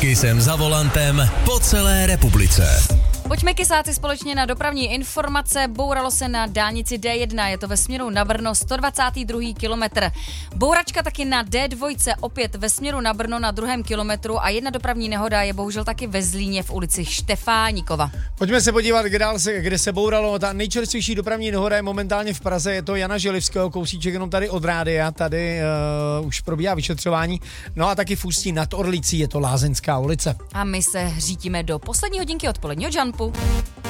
Kysem za volantem po celé republice. Pojďme kysáci společně na dopravní informace. Bouralo se na dálnici D1, je to ve směru na Brno, 122. kilometr. Bouračka taky na D2, opět ve směru na Brno na 2. kilometru a jedna dopravní nehoda je bohužel taky ve Zlíně v ulici Štefánikova. Pojďme se podívat, kde se bouralo. Ta nejčerstvější dopravní nehoda je momentálně v Praze, je to Jana Želivského, kousíček jenom tady od rádia, tady už probíhá vyšetřování. No a taky v Ústí nad Orlicí je to Lázeňská ulice. A my se řítíme do poslední hodinky odpoledního jumpu.